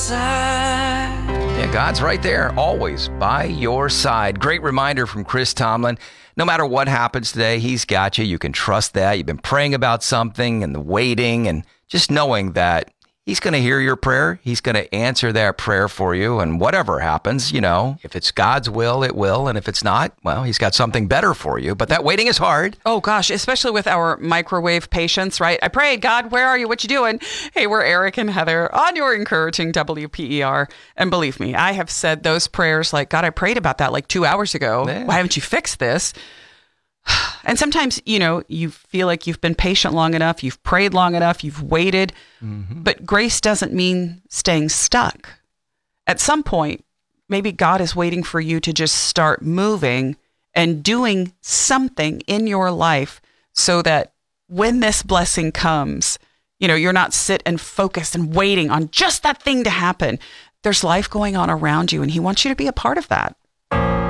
side. Yeah, God's right there, always by your side. Great reminder from Chris Tomlin. No matter what happens today, He's got you. You can trust that. You've been praying about something and the waiting and just knowing that He's going to hear your prayer. He's going to answer that prayer for you. And whatever happens, if it's God's will, it will. And if it's not, well, He's got something better for you. But that waiting is hard. Oh, gosh, especially with our microwave patients, right? I prayed, God, where are you? What you doing? Hey, we're Eric and Heather on your encouraging WPER. And believe me, I have said those prayers like, God, I prayed about that like 2 hours ago. Yeah. Why haven't you fixed this? And sometimes, you feel like you've been patient long enough, you've prayed long enough, you've waited, but grace doesn't mean staying stuck. At some point, maybe God is waiting for you to just start moving and doing something in your life so that when this blessing comes, you're not sit and focused and waiting on just that thing to happen. There's life going on around you, and He wants you to be a part of that.